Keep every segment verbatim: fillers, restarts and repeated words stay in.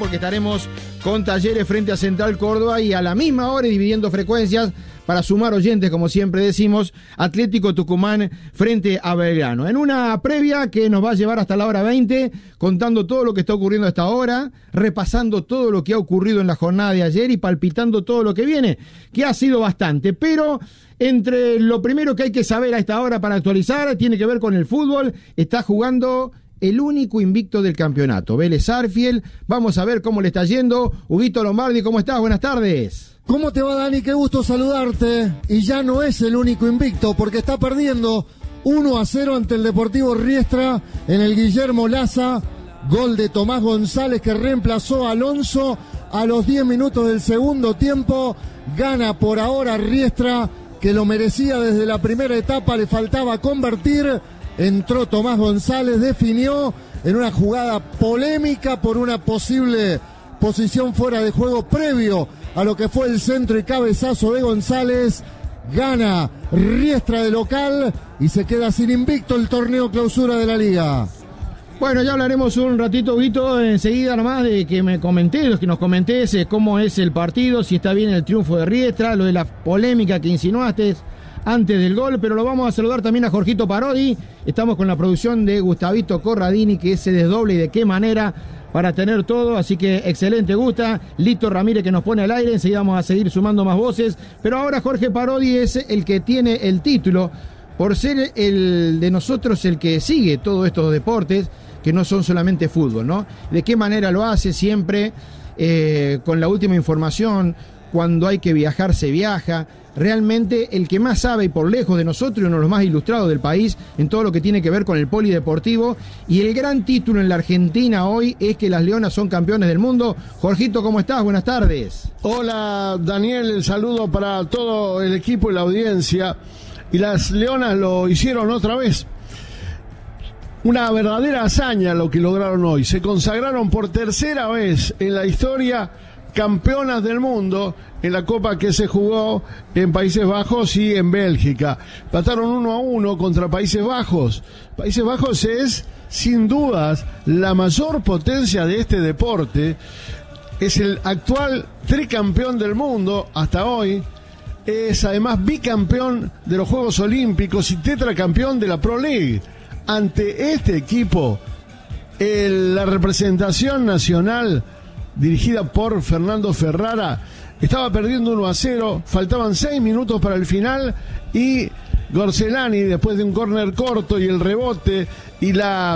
porque estaremos con Talleres frente a Central Córdoba y a la misma hora, dividiendo frecuencias para sumar oyentes, como siempre decimos, Atlético Tucumán frente a Belgrano. En una previa que nos va a llevar hasta la hora veinte, contando todo lo que está ocurriendo hasta ahora, repasando todo lo que ha ocurrido en la jornada de ayer y palpitando todo lo que viene, que ha sido bastante, pero entre lo primero que hay que saber a esta hora para actualizar, tiene que ver con el fútbol. Está jugando el único invicto del campeonato, Vélez Sarsfield. Vamos a ver cómo le está yendo. Huguito Lombardi, ¿cómo estás? Buenas tardes. ¿Cómo te va, Dani? Qué gusto saludarte. Y ya no es el único invicto, porque está perdiendo uno a cero ante el Deportivo Riestra en el Guillermo Laza. Gol de Tomás González, que reemplazó a Alonso a los diez minutos del segundo tiempo. Gana por ahora Riestra, que lo merecía desde la primera etapa, le faltaba convertir. Entró Tomás González, definió en una jugada polémica por una posible posición fuera de juego previo a lo que fue el centro y cabezazo de González. Gana Riestra de local y se queda sin invicto el torneo clausura de la liga. Bueno, ya hablaremos un ratito, Huguito, enseguida nomás de que me comenté, los que nos comentés eh, cómo es el partido, si está bien el triunfo de Riestra, lo de la polémica que insinuaste antes del gol, pero lo vamos a saludar también a Jorgito Parodi. Estamos con la producción de Gustavito Corradini, que se desdoble y de qué manera para tener todo, así que excelente, Gusta. Lito Ramírez, que nos pone al aire, enseguida vamos a seguir sumando más voces, pero ahora Jorge Parodi es el que tiene el título, por ser el de nosotros el que sigue todos estos deportes, que no son solamente fútbol, ¿no? De qué manera lo hace siempre, eh, con la última información, cuando hay que viajar se viaja. Realmente el que más sabe y por lejos de nosotros, uno de los más ilustrados del país en todo lo que tiene que ver con el polideportivo, y el gran título en la Argentina hoy es que las Leonas son campeones del mundo. Jorgito, ¿cómo estás? Buenas tardes. Hola, Daniel, el saludo para todo el equipo y la audiencia. Y las Leonas lo hicieron otra vez. Una verdadera hazaña lo que lograron hoy. Se consagraron por tercera vez en la historia campeonas del mundo en la Copa que se jugó en Países Bajos y en Bélgica. Empataron uno a uno contra Países Bajos. Países Bajos es, sin dudas, la mayor potencia de este deporte. Es el actual tricampeón del mundo hasta hoy. Es además bicampeón de los Juegos Olímpicos y tetracampeón de la Pro League. Ante este equipo, el, la representación nacional dirigida por Fernando Ferrara estaba perdiendo uno a cero, faltaban seis minutos para el final y Gorcelani, después de un córner corto y el rebote y la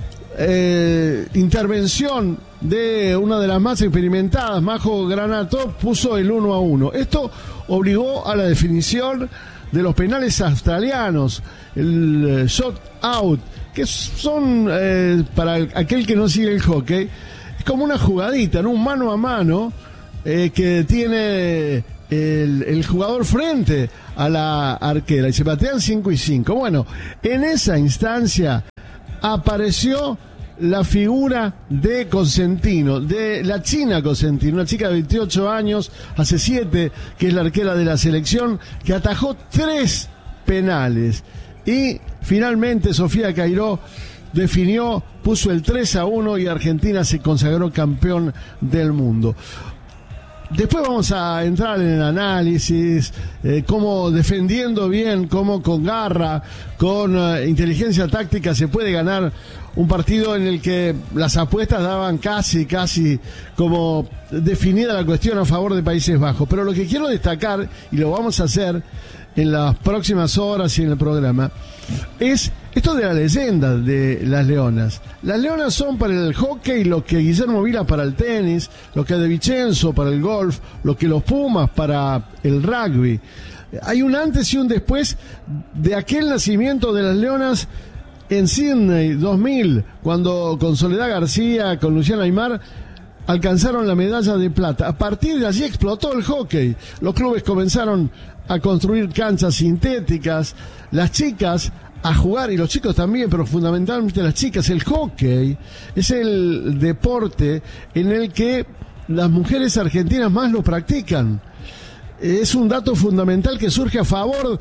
eh, intervención de una de las más experimentadas, Majo Granato, puso el uno a uno. Esto obligó a la definición de los penales australianos, el eh, shot out, que son, eh, para el, aquel que no sigue el hockey, es como una jugadita, ¿no? Un mano a mano eh, que tiene el, el jugador frente a la arquera y se batean cinco y cinco. Bueno, en esa instancia apareció la figura de Cosentino, de la China Cosentino, una chica de veintiocho años, hace siete, que es la arquera de la selección, que atajó tres penales. Y finalmente Sofía Cairó definió, puso el tres a uno y Argentina se consagró campeón del mundo. Después vamos a entrar en el análisis, eh, cómo defendiendo bien, cómo con garra, con uh, inteligencia táctica se puede ganar un partido en el que las apuestas daban casi, casi como definida la cuestión a favor de Países Bajos. Pero lo que quiero destacar, y lo vamos a hacer en las próximas horas y en el programa, es esto de la leyenda de las Leonas. Las Leonas son para el hockey lo que Guillermo Vila para el tenis, lo que De Vicenzo para el golf, lo que los Pumas para el rugby. Hay un antes y un después de aquel nacimiento de las Leonas en Sydney dos mil, cuando con Soledad García, con Luciana Aymar, alcanzaron la medalla de plata. A partir de allí explotó el hockey. Los clubes comenzaron a construir canchas sintéticas, las chicas a jugar, y los chicos también, pero fundamentalmente las chicas. El hockey es el deporte en el que las mujeres argentinas más lo practican. Es un dato fundamental que surge a favor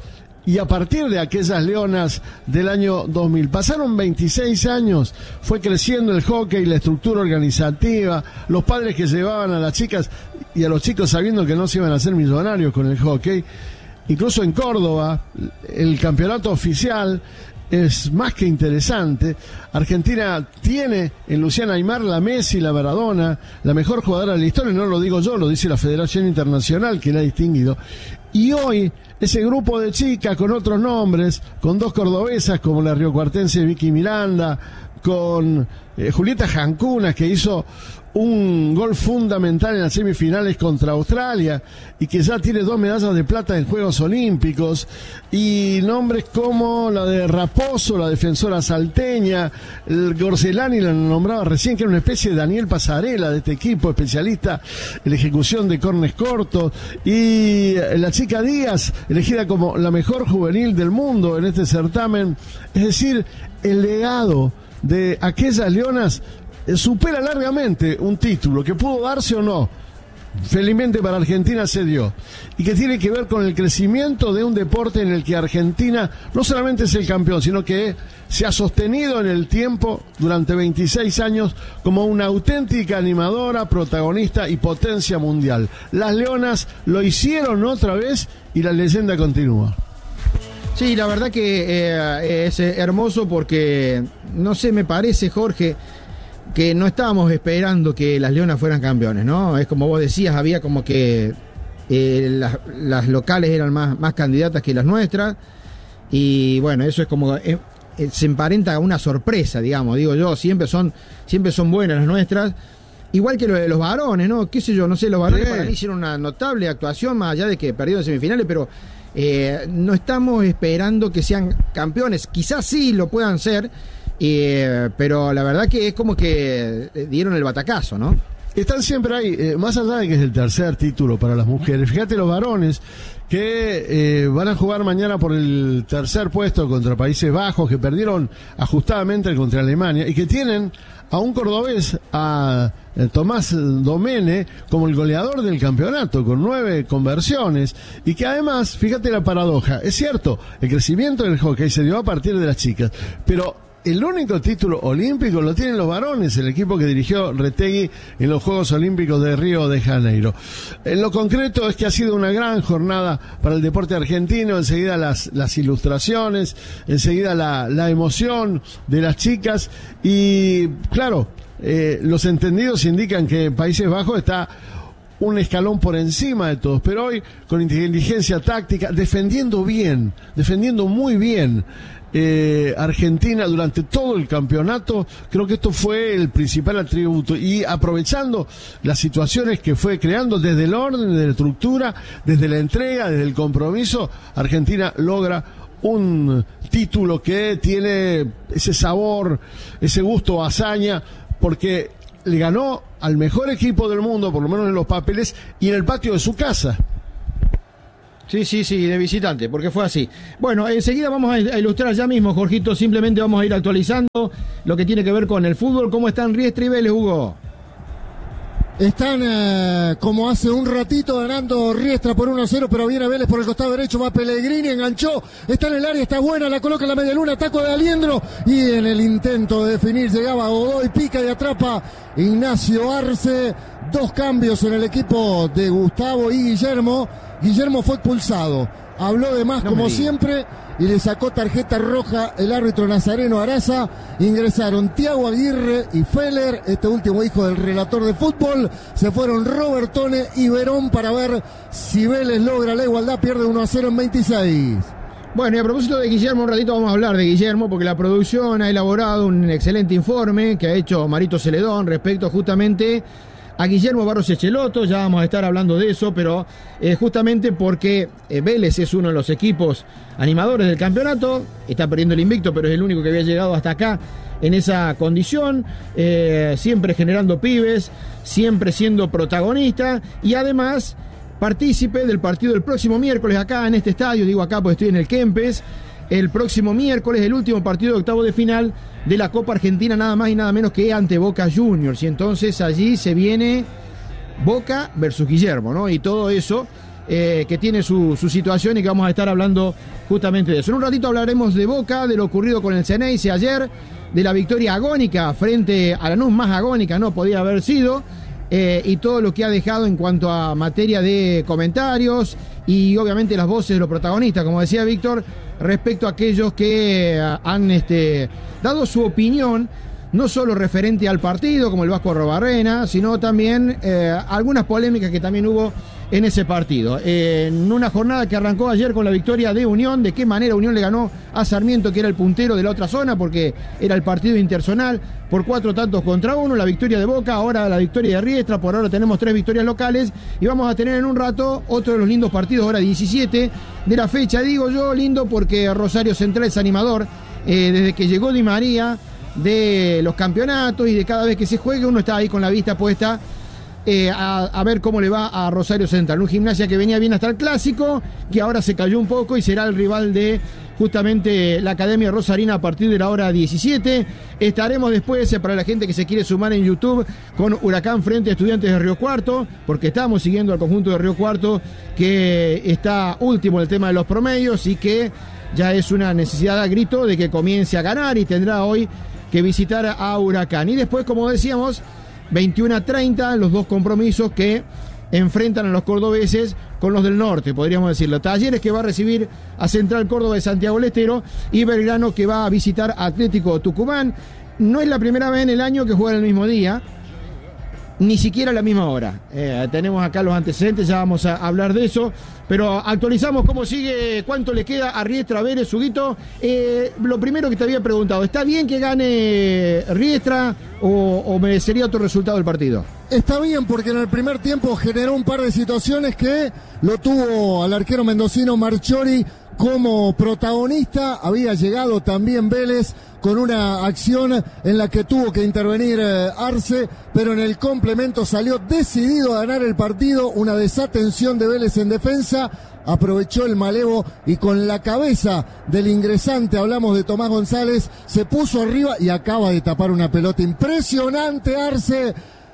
y a partir de aquellas Leonas del año dos mil. Pasaron veintiséis años, fue creciendo el hockey, la estructura organizativa, los padres que llevaban a las chicas y a los chicos sabiendo que no se iban a hacer millonarios con el hockey. Incluso en Córdoba, el campeonato oficial es más que interesante. Argentina tiene en Luciana Aymar la Messi, la Maradona, la mejor jugadora de la historia, no lo digo yo, lo dice la Federación Internacional que la ha distinguido. Y hoy ese grupo de chicas con otros nombres, con dos cordobesas como la riocuartense Vicky Miranda, con eh, Julieta Jancuna, que hizo un gol fundamental en las semifinales contra Australia y que ya tiene dos medallas de plata en Juegos Olímpicos, y nombres como la de Raposo, la defensora salteña, el Gorcelani, la nombraba recién, que era una especie de Daniel Pasarela de este equipo, especialista en la ejecución de córners cortos, y la chica Díaz, elegida como la mejor juvenil del mundo en este certamen. Es decir, el legado de aquellas leonas supera largamente un título que pudo darse o no, felizmente para Argentina se dio, y que tiene que ver con el crecimiento de un deporte en el que Argentina no solamente es el campeón, sino que se ha sostenido en el tiempo durante veintiséis años como una auténtica animadora, protagonista y potencia mundial. Las Leonas lo hicieron otra vez y la leyenda continúa. Sí, la verdad que eh, es hermoso porque, no sé, me parece, Jorge, que no estábamos esperando que las Leonas fueran campeones, ¿no? Es como vos decías, había como que eh, las, las locales eran más, más candidatas que las nuestras, y bueno, eso es como eh, eh, se emparenta a una sorpresa, digamos, digo yo, siempre son, siempre son buenas las nuestras, igual que lo de los varones, ¿no? Qué sé yo, no sé, los varones sí. Para mí hicieron una notable actuación, más allá de que perdieron en semifinales, pero eh, no estamos esperando que sean campeones, quizás sí lo puedan ser. Eh, pero la verdad que es como que dieron el batacazo, ¿no? Están siempre ahí, eh, más allá de que es el tercer título para las mujeres. Fíjate los varones que eh, van a jugar mañana por el tercer puesto contra Países Bajos, que perdieron ajustadamente contra Alemania, y que tienen a un cordobés, a eh, Tomás Domene, como el goleador del campeonato, con nueve conversiones, y que además, fíjate la paradoja, es cierto, el crecimiento del hockey se dio a partir de las chicas, pero el único título olímpico lo tienen los varones, el equipo que dirigió Retegui en los Juegos Olímpicos de Río de Janeiro. En lo concreto es que ha sido una gran jornada para el deporte argentino, enseguida las, las ilustraciones, enseguida la, la emoción de las chicas, y claro, eh, los entendidos indican que Países Bajos está un escalón por encima de todos, pero hoy con inteligencia táctica, defendiendo bien, defendiendo muy bien, Eh, Argentina durante todo el campeonato. Creo que esto fue el principal atributo, y aprovechando las situaciones que fue creando desde el orden, desde la estructura, desde la entrega, desde el compromiso, Argentina logra un título que tiene ese sabor, ese gusto a hazaña, porque le ganó al mejor equipo del mundo, por lo menos en los papeles, y en el patio de su casa. Sí, sí, sí, de visitante, porque fue así. Bueno, enseguida vamos a ilustrar ya mismo, Jorgito, simplemente vamos a ir actualizando lo que tiene que ver con el fútbol. ¿Cómo están Riestra y Vélez, Hugo? Están eh, como hace un ratito ganando Riestra por uno a cero, pero viene Vélez por el costado derecho, va Pellegrini, enganchó, está en el área, está buena, la coloca en la media luna, taco de Aliendro, y en el intento de definir llegaba Godoy, pica y atrapa Ignacio Arce. Dos cambios en el equipo de Gustavo y Guillermo. Guillermo fue expulsado, habló de más no como siempre y le sacó tarjeta roja el árbitro Nazareno Araza. Ingresaron Tiago Aguirre y Feller, este último hijo del relator de fútbol. Se fueron Robertone y Verón para ver si Vélez logra la igualdad, pierde uno a cero en veintiséis. Bueno, y a propósito de Guillermo, un ratito vamos a hablar de Guillermo, porque la producción ha elaborado un excelente informe que ha hecho Marito Celedón respecto justamente a Guillermo Barros Echeloto. Ya vamos a estar hablando de eso, pero eh, justamente porque eh, Vélez es uno de los equipos animadores del campeonato, está perdiendo el invicto, pero es el único que había llegado hasta acá en esa condición, eh, siempre generando pibes, siempre siendo protagonista, y además partícipe del partido del próximo miércoles acá en este estadio. Digo acá porque estoy en el Kempes. El próximo miércoles, el último partido de octavo de final de la Copa Argentina, nada más y nada menos que ante Boca Juniors. Y entonces allí se viene Boca versus Guillermo, ¿no? Y todo eso eh, que tiene su, su situación y que vamos a estar hablando justamente de eso. En un ratito hablaremos de Boca, de lo ocurrido con el Xeneize ayer, de la victoria agónica frente a Lanús, más agónica no podía haber sido, eh, y todo lo que ha dejado en cuanto a materia de comentarios y obviamente las voces de los protagonistas, como decía Víctor, respecto a aquellos que han este, dado su opinión, no solo referente al partido, como el Vasco Arrobarrena, sino también eh, algunas polémicas que también hubo en ese partido. Eh, en una jornada que arrancó ayer con la victoria de Unión, de qué manera Unión le ganó a Sarmiento, que era el puntero de la otra zona, porque era el partido interzonal, por cuatro tantos contra uno, la victoria de Boca, ahora la victoria de Riestra, por ahora tenemos tres victorias locales, y vamos a tener en un rato otro de los lindos partidos, hora diecisiete de la fecha, digo yo lindo porque Rosario Central es animador, eh, desde que llegó Di María, de los campeonatos y de cada vez que se juegue uno está ahí con la vista puesta eh, a, a ver cómo le va a Rosario Central, un Gimnasia que venía bien hasta el clásico, que ahora se cayó un poco y será el rival de justamente la Academia Rosarina a partir de la hora diecisiete. Estaremos después, eh, para la gente que se quiere sumar en YouTube, con Huracán frente a Estudiantes de Río Cuarto, porque estamos siguiendo al conjunto de Río Cuarto, que está último en el tema de los promedios y que ya es una necesidad a grito de que comience a ganar, y tendrá hoy que visitar a Huracán. Y después, como decíamos, veintiuno a treinta, los dos compromisos que enfrentan a los cordobeses con los del norte, podríamos decirlo. Talleres, que va a recibir a Central Córdoba de Santiago del Estero, y Belgrano, que va a visitar a Atlético Tucumán. No es la primera vez en el año que juegan el mismo día, ni siquiera a la misma hora. Eh, tenemos acá los antecedentes, ya vamos a hablar de eso, pero actualizamos cómo sigue, cuánto le queda a Riestra, Vélez, Huguito. Eh, lo primero que te había preguntado, ¿está bien que gane Riestra o, o merecería otro resultado del partido? Está bien, porque en el primer tiempo generó un par de situaciones que lo tuvo al arquero mendocino Marchiori como protagonista. Había llegado también Vélez con una acción en la que tuvo que intervenir eh, Arce, pero en el complemento salió decidido a ganar el partido. Una desatención de Vélez en defensa, aprovechó el malevo y con la cabeza del ingresante, hablamos de Tomás González, se puso arriba y acaba de tapar una pelota impresionante. Arce,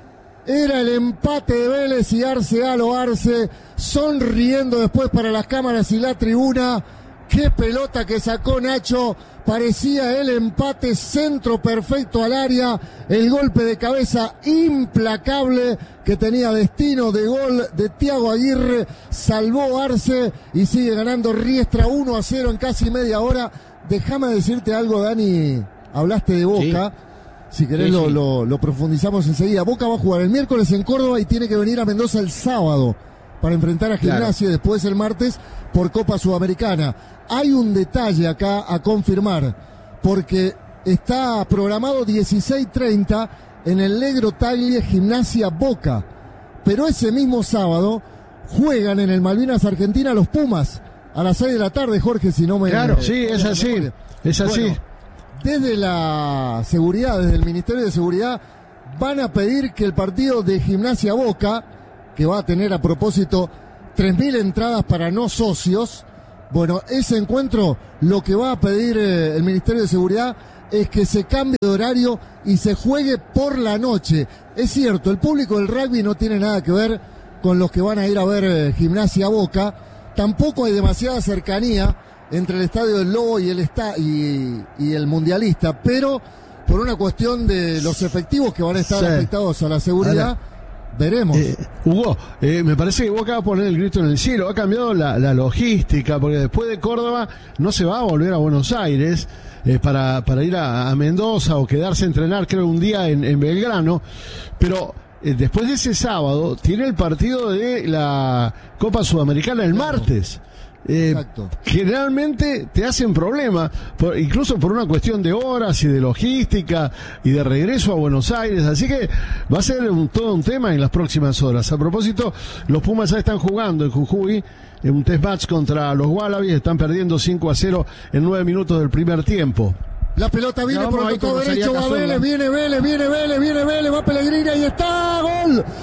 era el empate de Vélez y Arce a lo Arce, sonriendo después para las cámaras y la tribuna. Qué pelota que sacó Nacho, parecía el empate, centro perfecto al área, el golpe de cabeza implacable que tenía destino de gol de Thiago Aguirre, salvó Arce y sigue ganando Riestra uno a cero en casi media hora. Déjame decirte algo, Dani, hablaste de Boca, sí. Si querés sí, lo, sí. Lo, lo profundizamos enseguida. Boca va a jugar el miércoles en Córdoba y tiene que venir a Mendoza el sábado para enfrentar a Gimnasia, claro. Después el martes por Copa Sudamericana. Hay un detalle acá a confirmar, porque está programado dieciséis treinta en el Negro Tagle Gimnasia Boca, pero ese mismo sábado juegan en el Malvinas Argentina los Pumas a las seis de la tarde, Jorge, si no me... Claro, me, sí, es así, es así. Bueno, desde la seguridad, desde el Ministerio de Seguridad, van a pedir que el partido de Gimnasia Boca, que va a tener a propósito tres mil entradas para no socios, bueno, ese encuentro, lo que va a pedir eh, el Ministerio de Seguridad es que se cambie de horario y se juegue por la noche. Es cierto, el público del rugby no tiene nada que ver con los que van a ir a ver eh, Gimnasia Boca. Tampoco hay demasiada cercanía entre el Estadio del Lobo y el, esta y, y el Mundialista, pero por una cuestión de los efectivos que van a estar sí. afectados a la seguridad, Ahora, veremos. Eh, Hugo, eh, me parece que Boca va a poner el grito en el cielo. Ha cambiado la, la logística, porque después de Córdoba no se va a volver a Buenos Aires eh, para, para ir a, a Mendoza o quedarse a entrenar, creo, un día en, en Belgrano, pero eh, después de ese sábado tiene el partido de la Copa Sudamericana el claro. martes. Eh, generalmente te hacen problema, por, incluso por una cuestión de horas y de logística y de regreso a Buenos Aires, así que va a ser un, todo un tema en las próximas horas. A propósito, los Pumas ya están jugando en Jujuy en un test match contra los Wallabies, están perdiendo cinco a cero en nueve minutos del primer tiempo. La pelota viene por el costado derecho, va Vélez, viene Vélez, viene Vélez, viene Vélez, va Pellegrini, ahí está, gol, gol.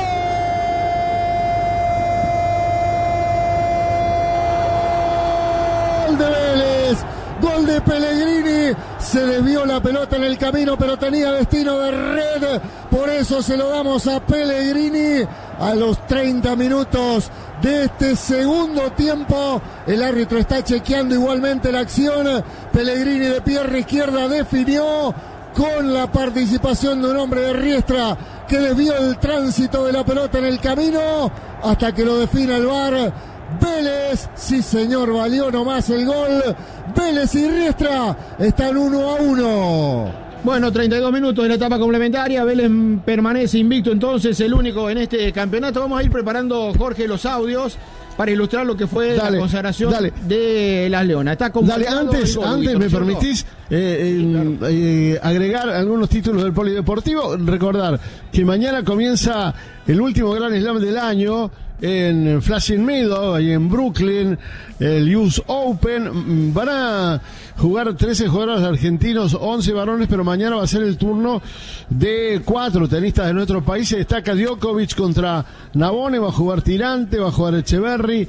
De Vélez, gol de Pellegrini, se desvió la pelota en el camino, pero tenía destino de red, por eso se lo damos a Pellegrini a los treinta minutos de este segundo tiempo. El árbitro está chequeando igualmente la acción. Pellegrini de pierna izquierda definió con la participación de un hombre de Riestra que desvió el tránsito de la pelota en el camino hasta que lo defina el V A R. Vélez, sí señor, valió nomás el gol. Vélez y Riestra están uno a uno. Bueno, treinta y dos minutos de la etapa complementaria. Vélez permanece invicto entonces, el único en este campeonato. Vamos a ir preparando, Jorge, los audios para ilustrar lo que fue dale, la consagración dale. de las Leonas. Está dale, antes, antes me permitís eh, eh, claro. eh, agregar algunos títulos del polideportivo. Recordar que mañana comienza el último Gran Slam del año en Flushing Meadow, ahí en Brooklyn, el U S Open. Van a jugar trece jugadores argentinos, once varones, pero mañana va a ser el turno de cuatro tenistas de nuestro país. Se destaca Djokovic contra Navone, va a jugar Tirante, va a jugar Echeverry,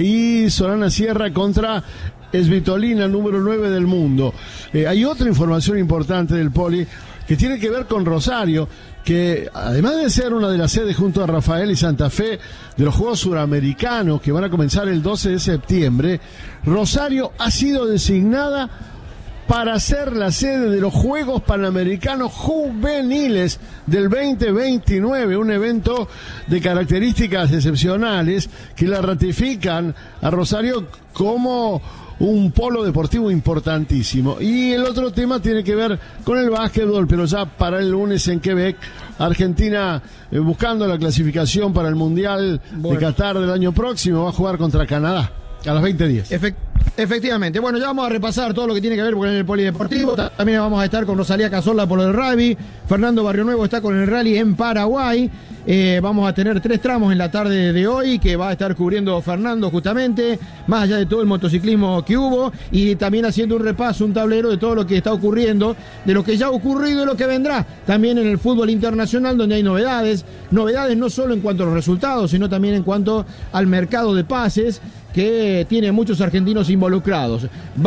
y Solana Sierra contra Svitolina, número nueve del mundo. Eh, hay otra información importante del poli que tiene que ver con Rosario, que además de ser una de las sedes junto a Rafael y Santa Fe de los Juegos Suramericanos que van a comenzar el doce de septiembre, Rosario ha sido designada para ser la sede de los Juegos Panamericanos Juveniles del veinte veintinueve, un evento de características excepcionales que la ratifican a Rosario como un polo deportivo importantísimo. Y el otro tema tiene que ver con el básquetbol, pero ya para el lunes en Quebec, Argentina eh, buscando la clasificación para el Mundial bueno. de Qatar del año próximo, va a jugar contra Canadá a las veinte diez. Efect- efectivamente, bueno, ya vamos a repasar todo lo que tiene que ver con el polideportivo. También vamos a estar con Rosalía Cazorla por el rugby. Fernando Barrionuevo está con el rally en Paraguay. Eh, vamos a tener tres tramos en la tarde de hoy que va a estar cubriendo Fernando justamente, más allá de todo el motociclismo que hubo, y también haciendo un repaso, un tablero de todo lo que está ocurriendo, de lo que ya ha ocurrido y lo que vendrá también en el fútbol internacional, donde hay novedades, novedades no solo en cuanto a los resultados, sino también en cuanto al mercado de pases, que tiene muchos argentinos involucrados.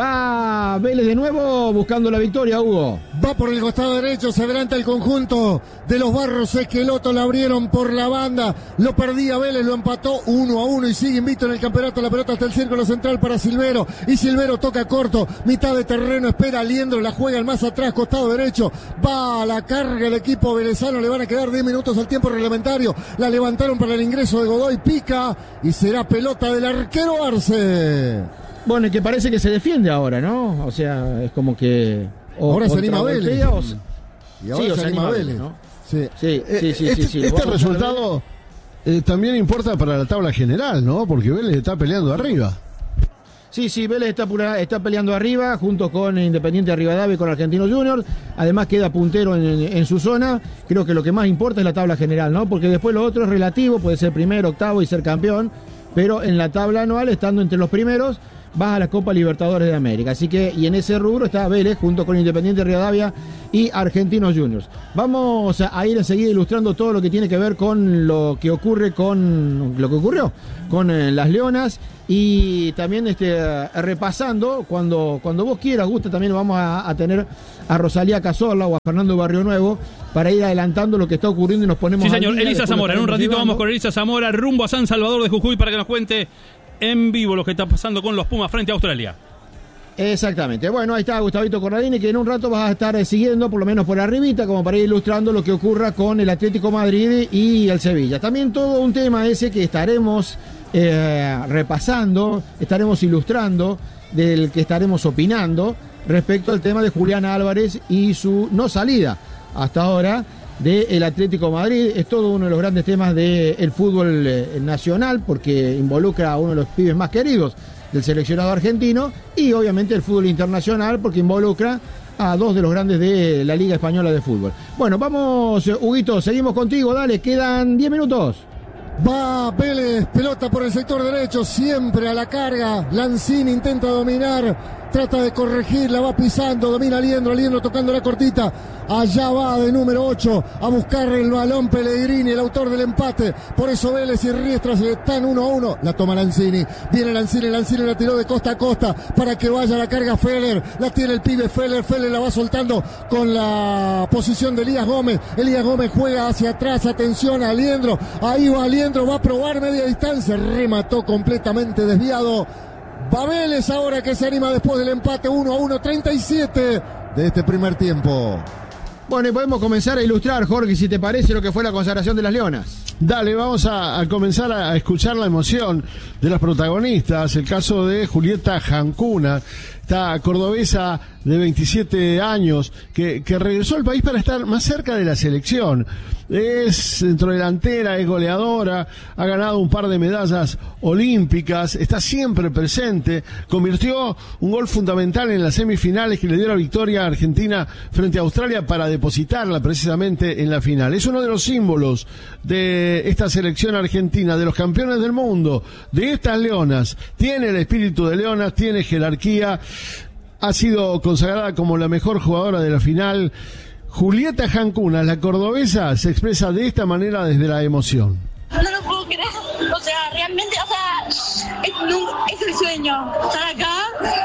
Va Vélez de nuevo buscando la victoria, Hugo. Va por el costado derecho, se adelanta el conjunto de los Barros Esqueloto, la abrieron por la banda, lo perdía Vélez, lo empató uno a uno y sigue invicto en el campeonato. La pelota hasta el círculo central para Silvero, y Silvero toca corto, mitad de terreno, espera a Liendro, la juega el más atrás, costado derecho, va a la carga el equipo velezano, le van a quedar diez minutos al tiempo reglamentario, la levantaron para el ingreso de Godoy, pica y será pelota del arquero Arce. Bueno, y que parece que se defiende ahora, ¿no? O sea, es como que... O, ahora se anima Vélez. O... Y ahora sí, se, se anima Vélez, ¿no? Sí, sí, sí, sí. Este, sí, sí. este resultado eh, también importa para la tabla general, ¿no? Porque Vélez está peleando arriba. Sí, sí, Vélez está, pura, está peleando arriba, junto con Independiente de Rivadavia y con Argentinos Juniors. Además queda puntero en, en, en su zona. Creo que lo que más importa es la tabla general, ¿no? Porque después lo otro es relativo, puede ser primero, octavo y ser campeón. Pero en la tabla anual, estando entre los primeros, vas a la Copa Libertadores de América. Así que, y en ese rubro está Vélez, junto con Independiente de Rivadavia y Argentinos Juniors. Vamos a ir enseguida ilustrando todo lo que tiene que ver con lo que ocurre con lo que ocurrió con eh, las Leonas, y también este repasando, cuando, cuando vos quieras, Gusta, también vamos a, a tener a Rosalía Cazorla o a Fernando Barrionuevo para ir adelantando lo que está ocurriendo y nos ponemos. Sí, señor, al día. Elisa Zamora, en un ratito llevando. Vamos con Elisa Zamora rumbo a San Salvador de Jujuy para que nos cuente en vivo lo que está pasando con los Pumas frente a Australia. Exactamente. Bueno, ahí está Gustavito Corradini, que en un rato vas a estar siguiendo, por lo menos por arribita, como para ir ilustrando lo que ocurra con el Atlético Madrid y el Sevilla. También todo un tema ese que estaremos eh, repasando, estaremos ilustrando, del que estaremos opinando respecto al tema de Julián Álvarez y su no salida hasta ahora del Atlético Madrid. Es todo uno de los grandes temas del fútbol eh, nacional, porque involucra a uno de los pibes más queridos del seleccionado argentino, y obviamente el fútbol internacional, porque involucra a dos de los grandes de la Liga Española de Fútbol. Bueno, vamos, Huguito, seguimos contigo, dale, quedan diez minutos. Va Vélez, pelota por el sector derecho, siempre a la carga. Lanzini intenta dominar, trata de corregir, la va pisando, domina Aliendro, Aliendro tocando la cortita, allá va de número ocho a buscar el balón Pellegrini, el autor del empate, por eso Vélez y Riestra se están uno a uno, la toma Lanzini, viene Lanzini, Lanzini la tiró de costa a costa para que vaya la carga Feller, la tiene el pibe Feller, Feller la va soltando con la posición de Elías Gómez, Elías Gómez juega hacia atrás, atención a Aliendro, ahí va Aliendro, va a probar media distancia, remató completamente desviado. Va Vélez ahora que se anima después del empate uno a uno, treinta y siete de este primer tiempo. Bueno, y podemos comenzar a ilustrar, Jorge, si te parece, lo que fue la consagración de las Leonas. Dale, vamos a, a comenzar a, a escuchar la emoción de las protagonistas. El caso de Julieta Jancuna, esta cordobesa de veintisiete años que, que regresó al país para estar más cerca de la selección. Es centrodelantera, es goleadora, ha ganado un par de medallas olímpicas, está siempre presente, convirtió un gol fundamental en las semifinales que le dio la victoria a Argentina frente a Australia para depositarla precisamente en la final. Es uno de los símbolos de esta selección argentina, de los campeones del mundo, de estas leonas. Tiene el espíritu de leonas, tiene jerarquía, ha sido consagrada como la mejor jugadora de la final. Julieta Jancuna, la cordobesa, se expresa de esta manera desde la emoción. No lo puedo creer, o sea, realmente, o sea, es, es el sueño, estar acá,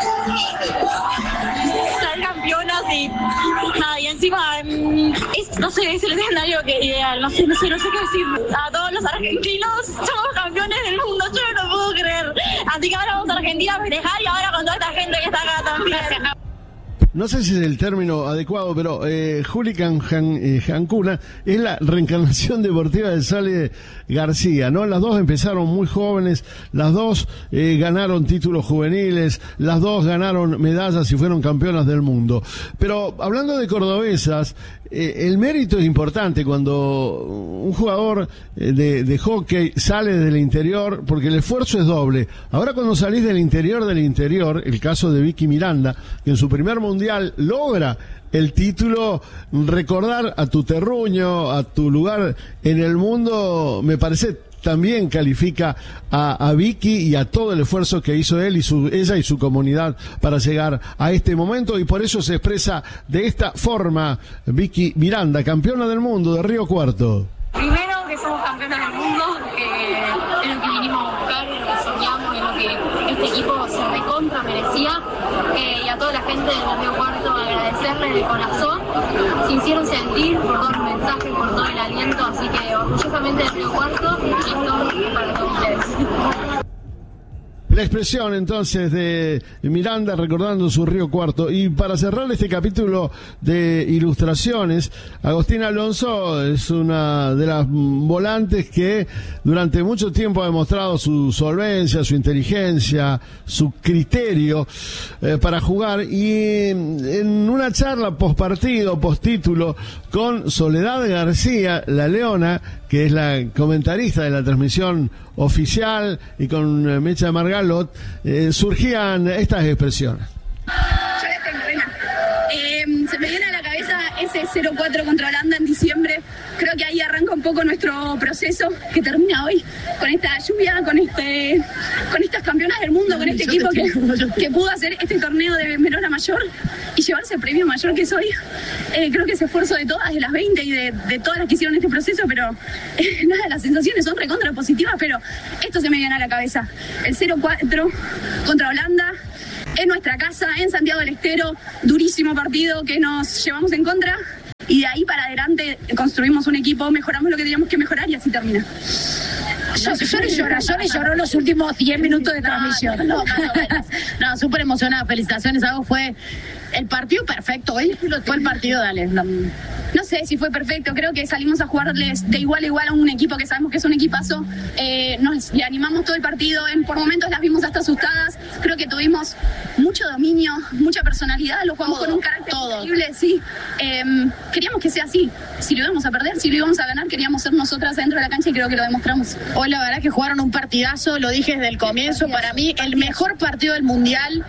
estar campeonas y nada, y encima, es, no sé, es el escenario que ideal, no sé, no sé, no sé qué decir. A todos los argentinos, somos campeones del mundo, yo no lo puedo creer. Así que ahora vamos a Argentina a festejar y ahora con toda esta gente que está acá también. No sé si es el término adecuado, pero eh, Juli Can, Jan, eh, Jancuna es la reencarnación deportiva de Sale García, ¿no? Las dos empezaron muy jóvenes, las dos eh, ganaron títulos juveniles, las dos ganaron medallas y fueron campeonas del mundo. Pero hablando de cordobesas, eh, el mérito es importante cuando un jugador eh, de, de hockey sale del interior, porque el esfuerzo es doble. Ahora cuando salís del interior del interior, el caso de Vicky Miranda, que en su primer mundial logra el título, recordar a tu terruño, a tu lugar en el mundo, me parece también califica a, a Vicky y a todo el esfuerzo que hizo él y su, ella y su comunidad para llegar a este momento, y por eso se expresa de esta forma Vicky Miranda, campeona del mundo de Río Cuarto. Primero que somos campeonas del mundo, que es lo que vinimos a buscar, es lo que soñamos, es lo que este equipo se recontra merecía, eh, y a toda la gente del Río Cuarto agradecerles de corazón, se hicieron sentir por todo el mensaje, por todo el aliento, así que orgullosamente del Río Cuarto, esto es para todos ustedes. La expresión entonces de Miranda recordando su Río Cuarto. Y para cerrar este capítulo de ilustraciones, Agostina Alonso es una de las volantes que durante mucho tiempo ha demostrado su solvencia, su inteligencia, su criterio eh, para jugar, y en una charla post partido, post título con Soledad García, la leona, que es la comentarista de la transmisión oficial, y con Mecha Margalot, eh, surgían estas expresiones. Yo les tengo una. Eh, se me viene a la cabeza ese cero cuatro contra Holanda en diciembre. Creo que ahí arranca un poco nuestro proceso, que termina hoy con esta lluvia, con este, con estas campeonas del mundo, con este equipo que, que pudo hacer este torneo de menor a mayor y llevarse el premio mayor que soy. Eh, creo que ese esfuerzo de todas, de las veinte y de, de todas las que hicieron este proceso, pero eh, nada, las sensaciones son recontra positivas, pero esto se me viene a la cabeza. El cero cuatro contra Holanda, en nuestra casa, en Santiago del Estero, durísimo partido que nos llevamos en contra, y de ahí para adelante construimos un equipo, mejoramos lo que teníamos que mejorar y así termina. Yo, yo ni lloro, yo ni lloró los últimos diez minutos de transmisión. No, no, no, no, súper emocionada, felicitaciones, algo fue el partido perfecto, hoy fue el partido, dale. No. No sé si fue perfecto, creo que salimos a jugarles de igual a igual a un equipo que sabemos que es un equipazo, eh, nos le animamos todo el partido, en, por momentos las vimos hasta asustadas, creo que tuvimos mucho dominio, mucha personalidad, lo jugamos todo, con un carácter todo. Increíble, sí, eh, queríamos que sea así, si lo íbamos a perder, si lo íbamos a ganar, queríamos ser nosotras dentro de la cancha y creo que lo demostramos. Hoy la verdad que jugaron un partidazo, lo dije desde el comienzo, para mí el mejor partido del Mundial.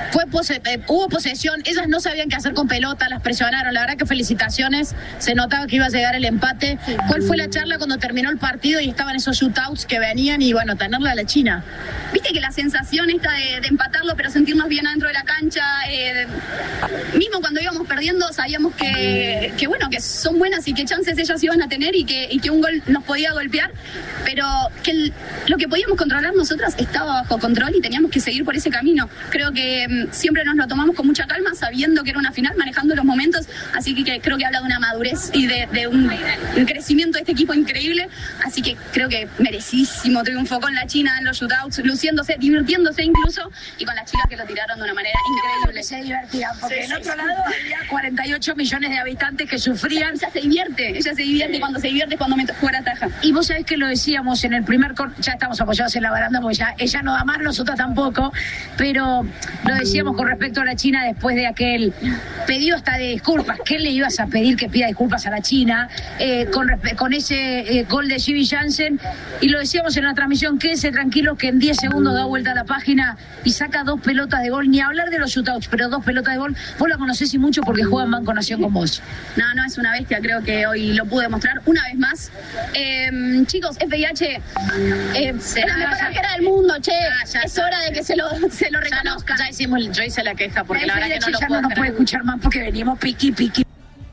fue pose- eh, hubo posesión, ellas no sabían qué hacer con pelota, las presionaron, la verdad que felicitaciones, se notaba que iba a llegar el empate. ¿Cuál fue la charla cuando terminó el partido y estaban esos shootouts que venían y bueno, tenerla a la China? Viste que la sensación esta de, de empatarlo, pero sentirnos bien adentro de la cancha, eh, de, mismo cuando íbamos perdiendo sabíamos que, que bueno, que son buenas y que chances ellas iban a tener y que, y que un gol nos podía golpear, pero que el, lo que podíamos controlar nosotras estaba bajo control y teníamos que seguir por ese camino. Creo que um, siempre nos lo tomamos con mucha calma, sabiendo que era una final, manejando los momentos, así que, que creo que habla de una madurez y de, de un, un crecimiento de este equipo increíble, así que creo que merecidísimo triunfo con la China en los shootouts, luciéndose, divirtiéndose incluso, y con las chicas que lo tiraron de una manera increíble. Se divertían, porque Sí, en otro sí, lado sí. había cuarenta y ocho millones de habitantes que sufrían. Ella se divierte, ella se divierte cuando se divierte cuando me fuera taja. Y vos sabés que lo decíamos en el primer cor- ya estamos apoyados en la baranda porque ya ella no da más, nosotros tampoco, pero lo decíamos con respecto a la China después de aquel pedido hasta de disculpas. ¿Qué le ibas a pedir que pida disculpas a la China eh, con, respe- con ese eh, gol de Jivi Jansen? Y lo decíamos en la transmisión, quédense tranquilos que en diez segundos da vuelta a la página y saca dos pelotas de gol, ni hablar de los shootouts, pero dos pelotas de gol. Vos la conocés y mucho porque juega en Banco Nación con vos. No, no, es una bestia, creo que hoy lo pude demostrar una vez más. Eh, chicos, F I H, eh, es la mejor arquera del mundo, che. Ah, ya es está. hol- hora de que se lo, se lo Ya, no, reconozcan. ya hicimos, yo hice la queja porque la, La verdad que no F I H lo ya puedo no nos creer. puede escuchar más porque venimos piqui, piqui.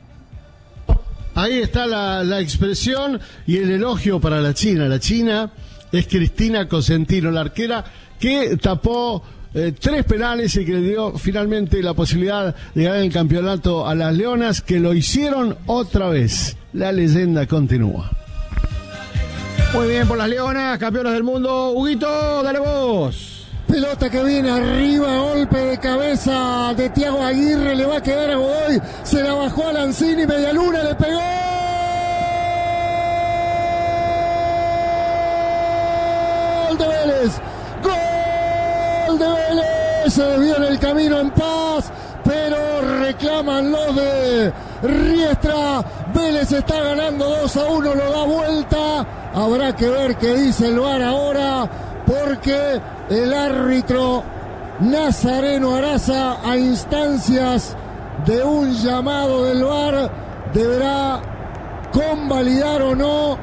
Ahí está la, la expresión y el elogio para la China. La China es Cristina Cosentino, la arquera que tapó eh, tres penales y que le dio finalmente la posibilidad de ganar el campeonato a las Leonas, que lo hicieron otra vez. La leyenda continúa. Muy bien por las Leonas, campeonas del mundo. Huguito, dale vos. Pelota que viene arriba, golpe de cabeza de Thiago Aguirre, le va a quedar a Godoy, se la bajó a Lanzini, media luna, le pegó. Gol de Vélez, gol de Vélez, se desvió en el camino en paz, pero reclaman los de Riestra. Vélez está ganando dos a uno, lo da vuelta. Habrá que ver qué dice el V A R ahora, porque el árbitro Nazareno Araza, a instancias de un llamado del V A R, deberá convalidar o no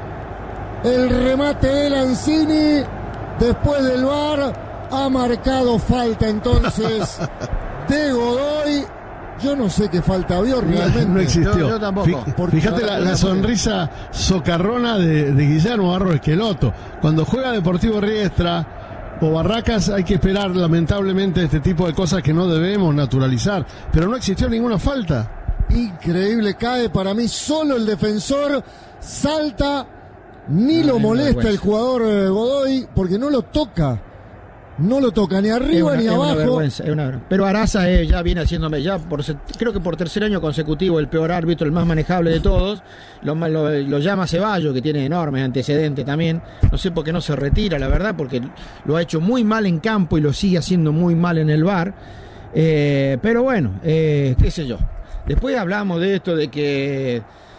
el remate de Lanzini. Después del V A R ha marcado falta entonces de Godoy. Yo no sé qué falta vio realmente. No existió. Yo- yo tampoco. Fí- Fíjate la, la sonrisa socarrona de, de Guillermo Barro Esqueloto. Cuando juega Deportivo Riestra o Barracas hay que esperar lamentablemente este tipo de cosas que no debemos naturalizar. Pero no existió ninguna falta. Increíble, cae para mí solo el defensor, salta, ni No, lo es una molesta vergüenza. el jugador eh, Godoy, porque no lo toca. No lo toca ni Es arriba una, ni es una abajo. vergüenza, es una vergüenza. Pero Araza eh, ya viene haciéndome, ya por, se- creo que por tercer año consecutivo, el peor árbitro, el más manejable de todos. Lo, ma- lo, lo llama Ceballos, que tiene enormes antecedentes también. No sé por qué no se retira, la verdad, porque lo ha hecho muy mal en campo y lo sigue haciendo muy mal en el V A R. Eh, pero bueno, eh, qué sé yo. Después hablamos de esto, de que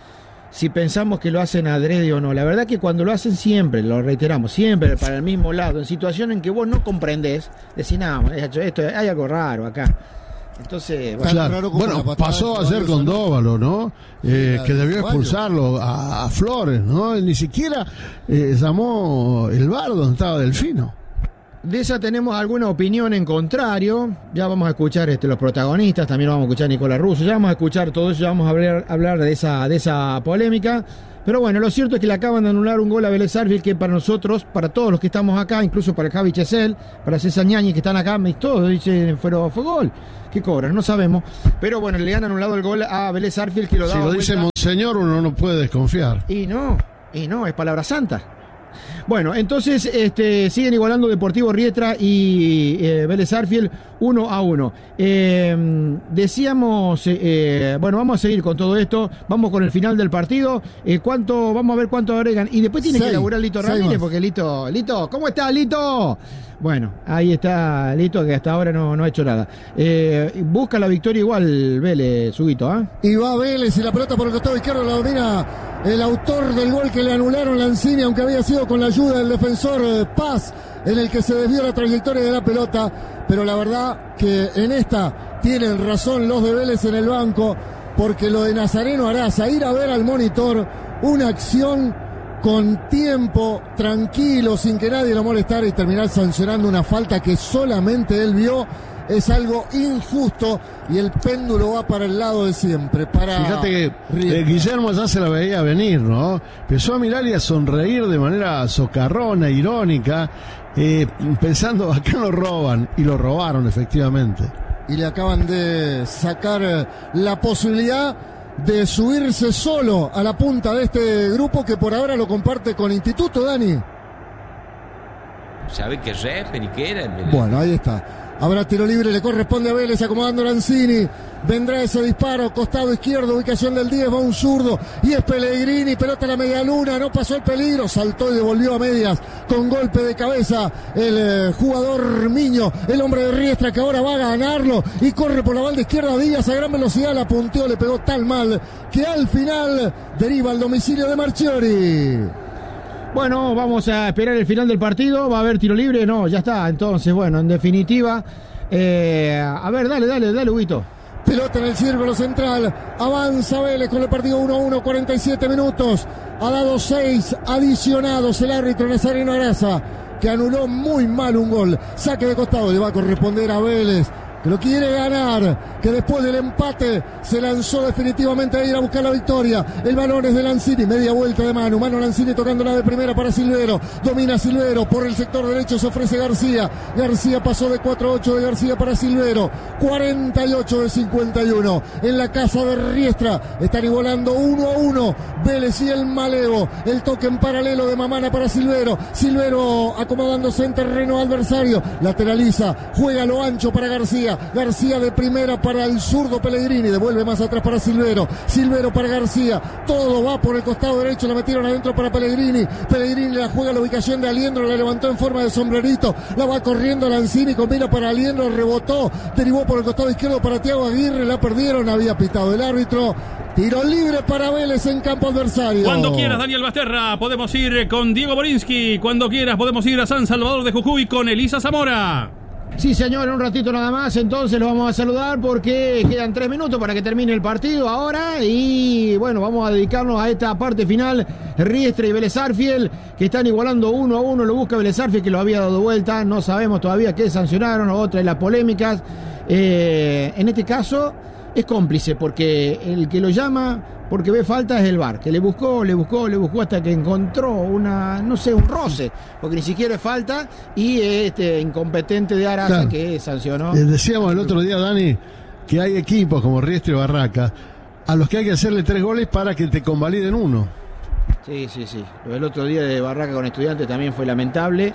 si pensamos que lo hacen adrede o no. La verdad que cuando lo hacen siempre, lo reiteramos, siempre para el mismo lado, en situaciones en que vos no comprendés, decís, no, esto, esto, hay algo raro acá. Entonces, bueno, Tan raro como Bueno, la patada pasó de ayer Ceballos, con ¿no? Dóvalo, ¿no? Eh, la que de debió Ceballos. expulsarlo a, a Flores, ¿no? Ni siquiera eh, llamó el bar donde estaba Delfino. de esa tenemos alguna opinión en contrario. Ya vamos a escuchar este, los protagonistas, también vamos a escuchar a Nicolás Russo, ya vamos a escuchar todo eso, ya vamos a hablar, hablar de esa, de esa polémica. Pero bueno, lo cierto es que le acaban de anular un gol a Vélez Sarsfield que para nosotros, para todos los que estamos acá, incluso para Javi Chesel, para César Ñañez que están acá, y todos dicen, fue, fue gol. ¿Qué cobran? No sabemos. Pero bueno, le han anulado el gol a Vélez Sarsfield que lo Si daba lo dice vuelta. Monseñor, uno no puede desconfiar. Y no, y no, es palabra santa. Bueno, entonces este, siguen igualando Deportivo Riestra y eh, Vélez Sarsfield uno a uno. Eh, decíamos, eh, eh, bueno, vamos a seguir con todo esto, vamos con el final del partido. Eh, ¿cuánto, vamos a ver cuánto agregan. Y después tiene Seis, que elaborar Lito seis Ramírez, más. porque Lito, Lito, ¿cómo está Lito? Bueno, ahí está Lito, que hasta ahora no, no ha hecho nada. Eh, busca la victoria igual, Vélez, Subito, ¿ah? Y va Vélez y la pelota por el costado izquierdo la domina el autor del gol que le anularon Lanzini, aunque había sido con la ayuda del defensor eh, Paz, en el que se desvió la trayectoria de la pelota. Pero la verdad que en esta tienen razón los de Vélez en el banco, porque lo de Nazareno Araza, ir a ver al monitor una acción con tiempo, tranquilo, sin que nadie lo molestara, y terminar sancionando una falta que solamente él vio, es algo injusto, y el péndulo va para el lado de siempre. Para Fíjate que eh, Guillermo ya se la veía venir, ¿no? Empezó a mirar y a sonreír de manera socarrona, irónica, eh, pensando, acá lo roban, y lo robaron efectivamente. Y le acaban de sacar la posibilidad de subirse solo a la punta de este grupo, que por ahora lo comparte con Instituto, Dani. ¿Sabe qué refer y qué era? Bueno, ahí está. Habrá tiro libre, le corresponde a Vélez, acomodando Lanzini. Vendrá ese disparo, costado izquierdo, ubicación del diez, va un zurdo. Y es Pellegrini, pelota a la media luna, no pasó el peligro, saltó y devolvió a medias con golpe de cabeza el eh, jugador Miño, el hombre de Riestra, que ahora va a ganarlo y corre por la banda izquierda. Díaz a gran velocidad, la punteó, le pegó tan mal que al final deriva al domicilio de Marchiori. Bueno, vamos a esperar el final del partido. ¿Va a haber tiro libre? No, ya está. Entonces, bueno, en definitiva, eh, a ver, dale, dale, dale, Huguito. Pelota en el círculo central, avanza Vélez con el partido uno a uno, cuarenta y siete minutos, ha dado seis adicionados el árbitro Nazareno Araza, que anuló muy mal un gol. Saque de costado, le va a corresponder a Vélez, que lo quiere ganar, que después del empate se lanzó definitivamente a ir a buscar la victoria. El balón es de Lanzini, media vuelta de Manu, Manu Lanzini tocándola de primera para Silvero, domina Silvero, por el sector derecho se ofrece García, García pasó de cuatro a ocho de García para Silvero, cuarenta y ocho de cincuenta y uno, en la casa de Riestra, están igualando uno a uno, Vélez y el Malevo, el toque en paralelo de Mamana para Silvero, Silvero acomodándose en terreno adversario, lateraliza, juega lo ancho para García, García de primera para el zurdo Pellegrini, devuelve más atrás para Silvero, Silvero para García, todo va por el costado derecho, la metieron adentro para Pellegrini, Pellegrini la juega a la ubicación de Aliendro, la levantó en forma de sombrerito, la va corriendo Lanzini, combina para Aliendro, rebotó, derivó por el costado izquierdo para Thiago Aguirre, la perdieron, había pitado el árbitro. Tiro libre para Vélez en campo adversario. Cuando quieras, Daniel Basterra, podemos ir con Diego Borinsky. Cuando quieras, podemos ir a San Salvador de Jujuy con Elisa Zamora. Sí, señor, un ratito nada más, entonces lo vamos a saludar porque quedan tres minutos para que termine el partido ahora y bueno, vamos a dedicarnos a esta parte final. Riestra y Vélez Sarsfield, que están igualando uno a uno, lo busca Vélez Sarsfield, que lo había dado vuelta, no sabemos todavía qué sancionaron, otra de las polémicas. Eh, en este caso es cómplice porque el que lo llama porque ve falta es el V A R, que le buscó, le buscó, le buscó hasta que encontró una, no sé, un roce, porque ni siquiera es falta, y este incompetente de Araza, claro, que sancionó. Les decíamos el otro día, Dani, que hay equipos como Riestra y Barraca a los que hay que hacerle tres goles para que te convaliden uno. Sí, sí, sí. El otro día de Barraca con Estudiantes también fue lamentable.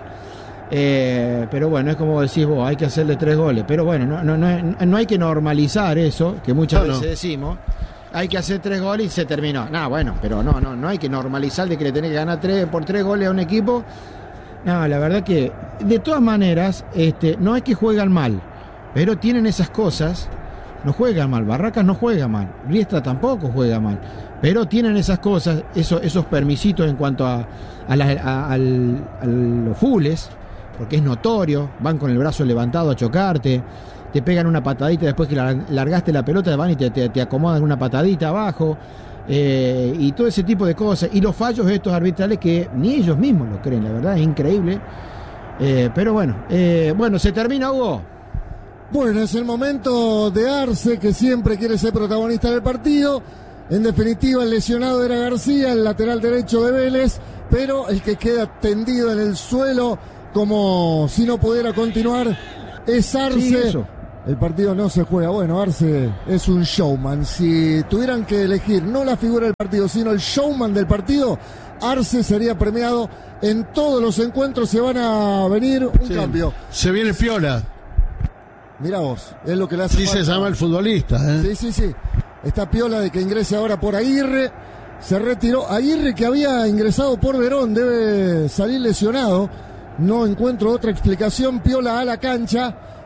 Eh, pero bueno, es como decís vos, hay que hacerle tres goles. Pero bueno, no, no, no, no hay que normalizar eso, que muchas no, veces no. decimos. Hay que hacer tres goles y se terminó. No, bueno, pero no, no, no hay que normalizar de que le tenés que ganar tres por tres goles a un equipo. No, la verdad que, de todas maneras, este, no es que juegan mal, pero tienen esas cosas, no juegan mal, Barracas no juega mal, Riestra tampoco juega mal, pero tienen esas cosas, esos, esos permisitos en cuanto a, a, la, a, a, a los fules, porque es notorio, van con el brazo levantado a chocarte, te pegan una patadita después que largaste la pelota, van y te, te, te acomodan una patadita abajo, eh, y todo ese tipo de cosas, y los fallos estos arbitrales que ni ellos mismos lo creen, la verdad es increíble, eh, pero bueno, eh, bueno, se termina, Hugo. Bueno, es el momento de Arce, que siempre quiere ser protagonista del partido. En definitiva, el lesionado era García, el lateral derecho de Vélez, pero el que queda tendido en el suelo como si no pudiera continuar es Arce. Sí, eso. El partido no se juega. Bueno, Arce es un showman. Si tuvieran que elegir no la figura del partido, sino el showman del partido, Arce sería premiado. En todos los encuentros se van a venir un sí. cambio. Se viene Piola. Mirá vos, es lo que le hace Sí, falta. Se llama el futbolista, ¿eh? Sí, sí, sí. Está Piola de que ingrese ahora por Aguirre. Se retiró. Aguirre, que había ingresado por Verón, debe salir lesionado. No encuentro otra explicación. Piola a la cancha.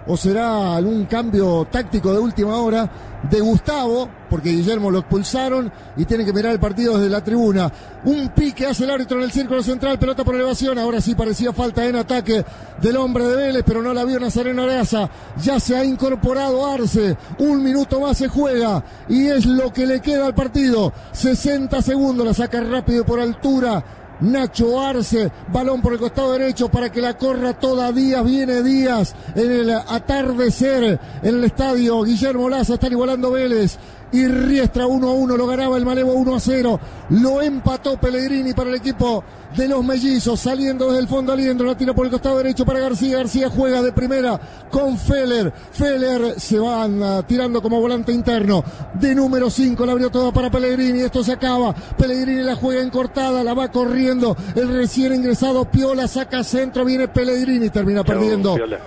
o será algún cambio táctico de última hora de Gustavo, porque Guillermo lo expulsaron y tiene que mirar el partido desde la tribuna. Un pique hace el árbitro en el círculo central, pelota por elevación, ahora sí parecía falta en ataque del hombre de Vélez, pero no la vio Nazareno Araza. Ya se ha incorporado Arce, un minuto más se juega y es lo que le queda al partido. sesenta segundos, la saca rápido por altura Nacho Arce, balón por el costado derecho para que la corra toda Díaz, viene Díaz en el atardecer en el estadio Guillermo Laza, están igualando Vélez y Riestra uno a uno, lo ganaba el Malevo uno a cero, lo empató Pellegrini para el equipo de los mellizos, saliendo desde el fondo Aliendro, la tira por el costado derecho para García, García juega de primera con Feller, Feller se van uh, tirando como volante interno, de número cinco, la abrió toda para Pellegrini, esto se acaba, Pellegrini la juega en cortada, la va corriendo, el recién ingresado Piola, saca centro, viene Pellegrini, termina Chau, perdiendo Piola.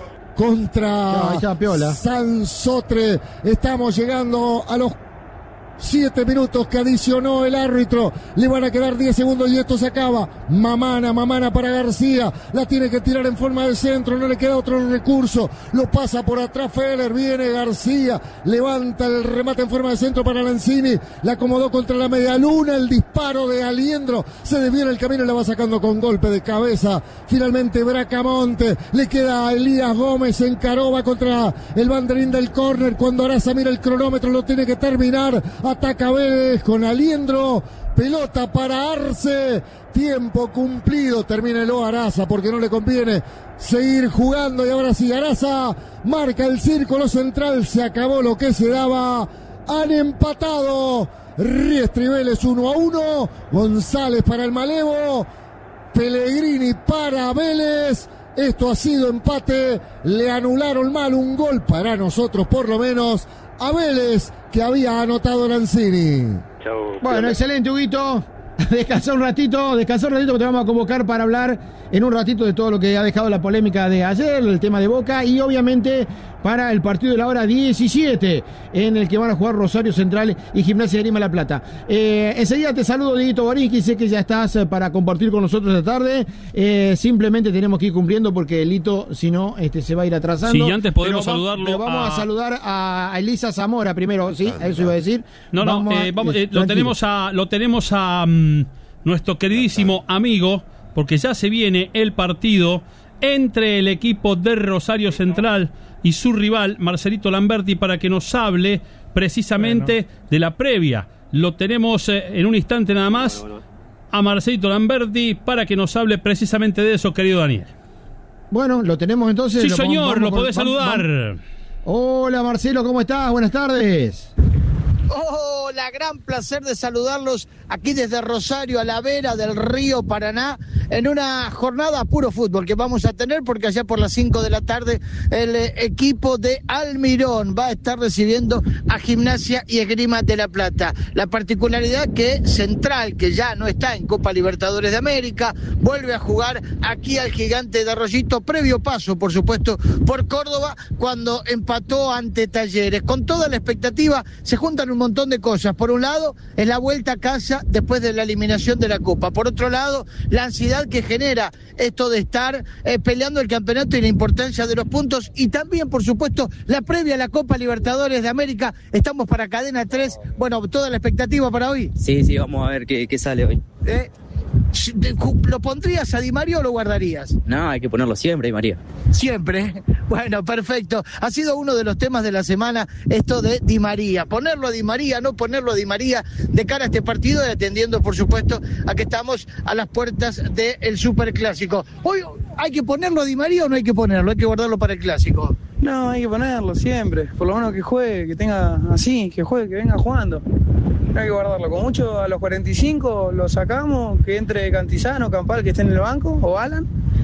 Contra no, Sansotre, estamos llegando a los siete minutos que adicionó el árbitro, le van a quedar diez segundos y esto se acaba. Mamana, Mamana para García, la tiene que tirar en forma de centro, no le queda otro recurso, lo pasa por atrás Feller, viene García, levanta el remate en forma de centro para Lanzini, la acomodó contra la media luna, el disparo de Aliendro, se desvió en el camino y la va sacando con golpe de cabeza, finalmente Bracamonte, le queda a Elías Gómez, encaró, va contra el banderín del córner, cuando Araza mira el cronómetro, lo tiene que terminar, ataca Vélez con Aliendro, pelota para Arce, tiempo cumplido, termínelo Araza porque no le conviene seguir jugando y ahora sí Araza marca el círculo central, se acabó lo que se daba, han empatado Riestra y Vélez uno a uno, González para el Malevo, Pellegrini para Vélez, esto ha sido empate, le anularon mal un gol para nosotros por lo menos, a Vélez, que había anotado Lanzini. Chau, bueno, excelente, Huguito. Descansá un ratito, descansá un ratito que te vamos a convocar para hablar en un ratito de todo lo que ha dejado la polémica de ayer, el tema de Boca y obviamente para el partido de la hora diecisiete en el que van a jugar Rosario Central y Gimnasia de Grima La Plata. Eh, enseguida te saludo, Dieguito Borinski, sé que ya estás para compartir con nosotros esta tarde, eh, simplemente tenemos que ir cumpliendo porque Lito, si no, este, se va a ir atrasando. Sí, antes podemos pero saludarlo. Pero vamos a... a saludar a Elisa Zamora primero, sí, eso iba a decir. No, no, vamos eh, vamos, eh, lo tenemos a, lo tenemos a um, nuestro queridísimo amigo, porque ya se viene el partido entre el equipo de Rosario Central y su rival Marcelito Lamberti para que nos hable precisamente bueno. de la previa. Lo tenemos eh, en un instante nada más bueno, bueno. a Marcelito Lamberti para que nos hable precisamente de eso, querido Daniel. Bueno, lo tenemos entonces. Sí, lo señor, vamos, vamos, lo podés vamos, saludar. Vamos. Hola, Marcelo, ¿cómo estás? Buenas tardes. Hola, gran placer de saludarlos aquí desde Rosario, a la vera del río Paraná, en una jornada puro fútbol que vamos a tener porque allá por las cinco de la tarde el equipo de Almirón va a estar recibiendo a Gimnasia y Esgrima de La Plata. La particularidad que Central, que ya no está en Copa Libertadores de América, vuelve a jugar aquí al Gigante de Arroyito, previo paso, por supuesto, por Córdoba, cuando empató ante Talleres. Con toda la expectativa se juntan un montón de cosas. Por un lado, es la vuelta a casa después de la eliminación de la Copa. Por otro lado, la ansiedad que genera esto de estar eh, peleando el campeonato y la importancia de los puntos. Y también, por supuesto, la previa a la Copa Libertadores de América. Estamos para Cadena tres. Bueno, toda la expectativa para hoy. Sí, sí, vamos a ver qué, qué sale hoy. Eh, ¿Lo pondrías a Di María o lo guardarías? No, hay que ponerlo siempre, Di María. Siempre. Bueno, perfecto. Ha sido uno de los temas de la semana esto de Di María. Ponerlo a Di María, no ponerlo a Di María de cara a este partido y atendiendo, por supuesto, a que estamos a las puertas del Superclásico. Hoy, ¿hay que ponerlo a Di María o no hay que ponerlo? Hay que guardarlo para el Clásico. No, hay que ponerlo siempre. Por lo menos que juegue, que tenga así, que juegue, que venga jugando. No hay que guardarlo. Con mucho a los cuarenta y cinco lo sacamos, que entre Cantizano, Campal, que esté en el banco, o Alan,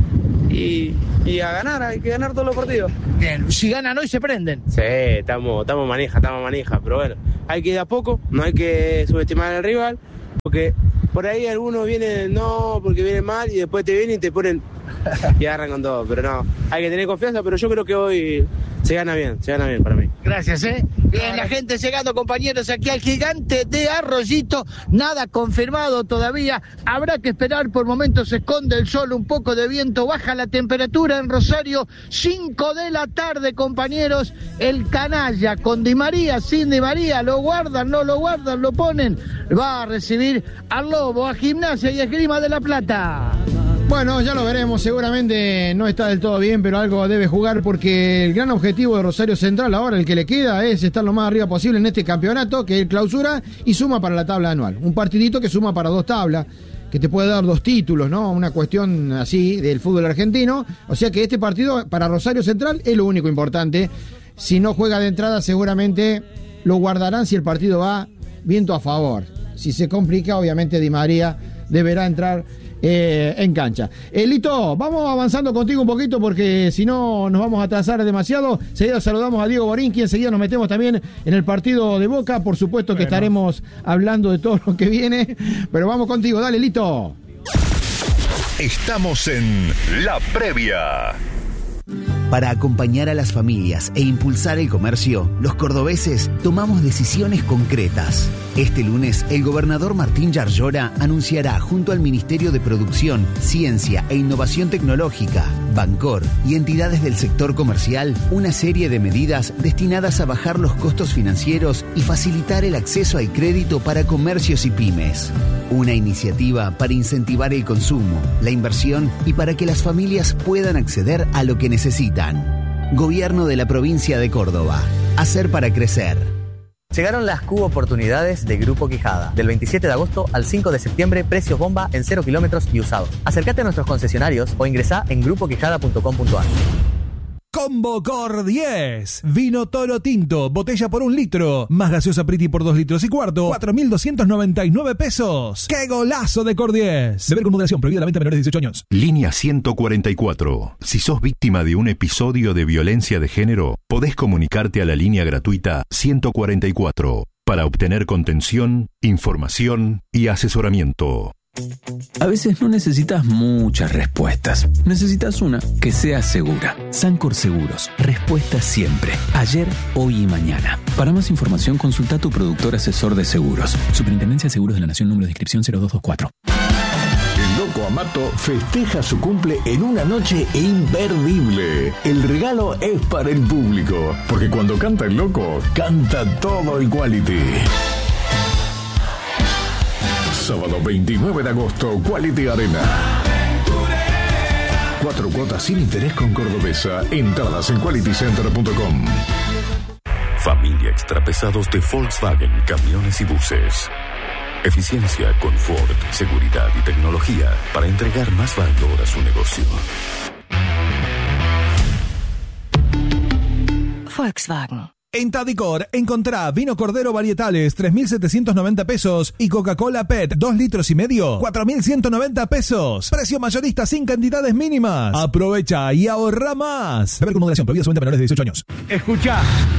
y, y a ganar, hay que ganar todos los partidos. Bien, si ganan hoy se prenden. Sí, estamos, estamos manija, estamos manija, pero bueno, hay que ir de a poco, no hay que subestimar al rival, porque por ahí algunos vienen, no, porque vienen mal, y después te vienen y te ponen y agarran con todo, pero no, hay que tener confianza, pero yo creo que hoy se gana bien, se gana bien para mí. Gracias, eh. Bien, la gente llegando, compañeros, aquí al Gigante de Arroyito. Nada confirmado todavía. Habrá que esperar. Por momentos se esconde el sol, un poco de viento. Baja la temperatura en Rosario. cinco de la tarde, compañeros. El canalla con Di María, sin Di María. Lo guardan, no lo guardan, lo ponen. Va a recibir al Lobo, a Gimnasia y Esgrima de La Plata. Bueno, ya lo veremos, seguramente no está del todo bien, pero algo debe jugar porque el gran objetivo de Rosario Central ahora, el que le queda, es estar lo más arriba posible en este campeonato, que es clausura y suma para la tabla anual. Un partidito que suma para dos tablas, que te puede dar dos títulos, ¿no? Una cuestión así del fútbol argentino. O sea que este partido para Rosario Central es lo único importante. Si no juega de entrada, seguramente lo guardarán si el partido va viento a favor. Si se complica, obviamente Di María deberá entrar Eh, en cancha. Eh, Lito, vamos avanzando contigo un poquito porque si no nos vamos a atrasar demasiado. Seguida saludamos a Diego Borinqui, enseguida nos metemos también en el partido de Boca. Por supuesto que bueno, estaremos hablando de todo lo que viene, pero vamos contigo, dale, Lito. Estamos en La Previa. Para acompañar a las familias e impulsar el comercio, los cordobeses tomamos decisiones concretas. Este lunes, el gobernador Martín Yarlora anunciará junto al Ministerio de Producción, Ciencia e Innovación Tecnológica, Bancor y entidades del sector comercial una serie de medidas destinadas a bajar los costos financieros y facilitar el acceso al crédito para comercios y pymes. Una iniciativa para incentivar el consumo, la inversión y para que las familias puedan acceder a lo que necesitan. Gobierno de la provincia de Córdoba. Hacer para crecer. Llegaron las Q oportunidades de Grupo Quijada. Del veintisiete de agosto al cinco de septiembre, precios bomba en cero kilómetros y usados. Acércate a nuestros concesionarios o ingresá en grupo quijada punto com punto a r. Combo Cor diez. Vino Toro Tinto, botella por un litro. Más gaseosa Priti por dos litros y cuarto. cuatro mil doscientos noventa y nueve pesos. ¡Qué golazo de Cor diez! Beber con moderación. Prohibida la venta a menores de dieciocho años. Línea ciento cuarenta y cuatro. Si sos víctima de un episodio de violencia de género, podés comunicarte a la línea gratuita ciento cuarenta y cuatro para obtener contención, información y asesoramiento. A veces no necesitas muchas respuestas. Necesitas una que sea segura. Sancor Seguros. Respuesta siempre. Ayer, hoy y mañana. Para más información, consulta a tu productor asesor de seguros. Superintendencia de Seguros de la Nación, número de inscripción cero dos dos cuatro. El Loco Amato festeja su cumple en una noche imperdible. El regalo es para el público, porque cuando canta el Loco, canta todo el Quality. Sábado veintinueve de agosto, Quality Arena. Cuatro cuotas sin interés con Cordobesa. Entradas en quality center punto com. Familia Extrapesados de Volkswagen, camiones y buses. Eficiencia, confort, seguridad y tecnología para entregar más valor a su negocio. Volkswagen. En Tadicor, encontrá vino Cordero Varietales, tres mil setecientos noventa pesos, y Coca-Cola P E T, dos litros y medio, cuatro mil ciento noventa pesos. Precio mayorista sin cantidades mínimas. Aprovecha y ahorra más. Beber con moderación, prohibida su venta a menores de dieciocho años. Escuchá.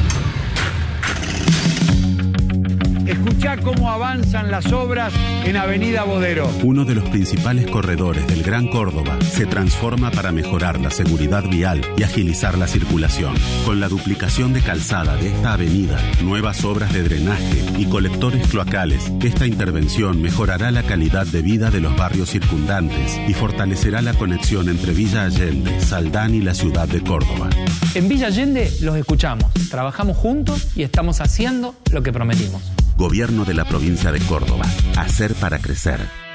Escuchá cómo avanzan las obras en Avenida Bodero. Uno de los principales corredores del Gran Córdoba se transforma para mejorar la seguridad vial y agilizar la circulación. Con la duplicación de calzada de esta avenida, nuevas obras de drenaje y colectores cloacales, esta intervención mejorará la calidad de vida de los barrios circundantes y fortalecerá la conexión entre Villa Allende, Saldán y la ciudad de Córdoba. En Villa Allende los escuchamos, trabajamos juntos y estamos haciendo lo que prometimos. Gobierno de la provincia de Córdoba. Hacer para crecer.